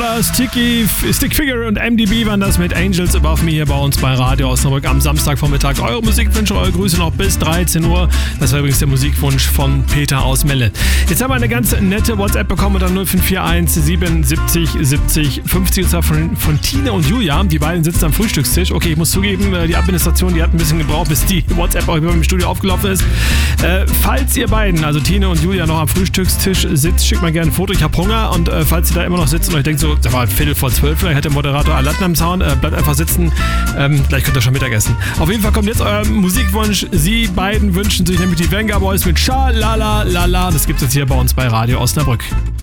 Lola, Stick Figure und MDB waren das mit Angels Above Me hier bei uns bei Radio Osnabrück am Samstagvormittag. Eure Musikwünsche, eure Grüße noch bis 13 Uhr. Das war übrigens der Musikwunsch von Peter aus Melle. Jetzt haben wir eine ganz nette WhatsApp bekommen unter 0541 77 70 50. Und zwar von Tine und Julia. Die beiden sitzen am Frühstückstisch. Okay, ich muss zugeben, die Administration, die hat ein bisschen gebraucht, bis die WhatsApp auch im Studio aufgelaufen ist. Falls ihr beiden, also Tine und Julia, noch am Frühstückstisch sitzt, schickt mal gerne ein Foto. Ich habe Hunger und falls ihr da immer noch sitzt und euch denkt so, sag mal, 11:45, vielleicht hat der Moderator Alatten am Zaun, bleibt einfach sitzen. Gleich könnt ihr schon Mittagessen. Auf jeden Fall kommt jetzt euer Musikwunsch. Sie beiden wünschen sich nämlich die Venga Boys mit Scha La La La La. Das gibt es jetzt hier bei uns bei Radio Osnabrück.